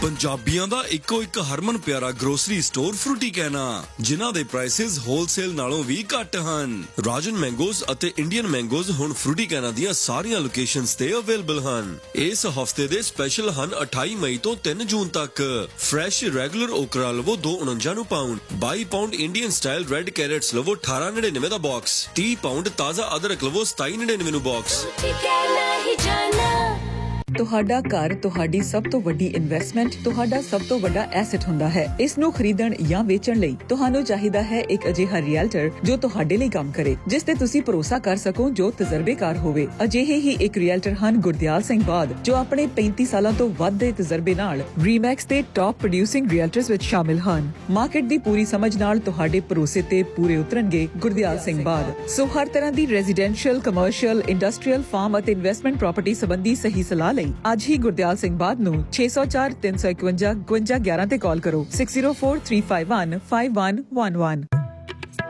ਪੰਜਾਬੀਆਂ ਦਾ ਇੱਕੋ ਇੱਕ ਹਰਮਨ ਪਿਆਰਾ ਗਰੋਸਰੀ ਸਟੋਰ ਫਰੂਟੀ ਕਹਿਣਾ, ਜਿਨ੍ਹਾਂ ਦੇ ਪ੍ਰਾਈਸਿਸ ਹੋਲਸੇਲ ਨਾਲੋਂ ਵੀ ਘੱਟ ਹਨ। ਰਾਜਨ ਮੈਂਗੋਜ਼ ਅਤੇ ਇੰਡੀਅਨ ਮੈਂਗੋਜ਼ ਹੁਣ ਫਰੂਟੀ ਕਹਿਣਾ ਦੀਆਂ ਸਾਰੀਆਂ ਲੋਕੇਸ਼ਨਸ ਤੇ ਅਵੇਲੇਬਲ ਹਨ। ਇਸ ਹਫਤੇ ਦੇ ਸਪੈਸ਼ਲ ਹਨ 28 ਮਈ ਤੋਂ 3 ਜੂਨ ਤੱਕ। ਫਰੈਸ਼ ਰੈਗੂਲਰ ਓਕਰਾ ਲਵੋ 249 ਨੂੰ pound, 22 pound Indian style red carrots ਲਵੋ 1899 ਦਾ ਬਾਕਸ, 30 ਪਾਉਂਡ ਤਾਜ਼ਾ ਅਦਰਕ ਲਵੋ 2799 ਨੂੰ ਬਾਕਸ। ਤੁਹਾਡਾ ਘਰ ਤੁਹਾਡੀ ਸਭ ਤੋਂ ਵੱਡੀ ਇਨਵੈਸਟਮੈਂਟ, ਤੁਹਾਡਾ ਸਭ ਤੋਂ ਵੱਡਾ ਐਸੈਟ ਹੁੰਦਾ ਹੈ। ਇਸ ਨੂੰ ਖਰੀਦਣ ਜਾਂ ਵੇਚਣ ਲਈ ਤੁਹਾਨੂੰ ਚਾਹੀਦਾ ਹੈ ਇੱਕ ਅਜਿਹਾ ਰੀਅਲਟਰ ਜੋ ਤੁਹਾਡੇ ਲਈ ਕੰਮ ਕਰੇ, ਜਿਸ ਤੇ ਤੁਸੀਂ ਭਰੋਸਾ ਕਰ ਸਕੋ, ਜੋ ਤਜਰਬੇਕਾਰ ਹੋਵੇ। ਅਜਿਹੇ ਹੀ ਇੱਕ ਰੀਅਲਟਰ ਹਨ ਗੁਰਦਿਆਲ ਸਿੰਘ ਬਾਦ, ਜੋ ਆਪਣੇ 35 ਸਾਲਾਂ ਤੋਂ ਵੱਧ ਦੇ ਤਜਰਬੇ ਨਾਲ ਰੀਮੈਕਸ ਦੇ ਟਾਪ ਪ੍ਰੋਡਿਊਸਿੰਗ ਰੀਅਲਟਰਸ ਵਿੱਚ ਸ਼ਾਮਿਲ ਹਨ। ਮਾਰਕੀਟ ਦੀ ਪੂਰੀ ਸਮਝ ਨਾਲ ਤੁਹਾਡੇ ਭਰੋਸੇ ਤੇ ਪੂਰੇ ਉਤਰਨਗੇ ਗੁਰਦਿਆਲ ਸਿੰਘ ਬਾਦ। ਸੋ ਹਰ ਤਰ੍ਹਾਂ ਦੀ ਰੈਜ਼ੀਡੈਂਸ਼ੀਅਲ, ਕਮਰਸ਼ੀਅਲ, ਇੰਡਸਟਰੀਅਲ, ਫਾਰਮ ਅਤੇ ਇਨਵੈਸਟਮੈਂਟ ਪ੍ਰਾਪਰਟੀ ਸੰਬੰਧੀ ਸਹੀ ਸਲਾਹ ਲਈ ਅੱਜ ਹੀ ਗੁਰਦਿਆਲ ਸਿੰਘ ਬਾਦ ਨੂੰ 604 351 5211 ਤੇ ਕਾਲ ਕਰੋ। 6043515111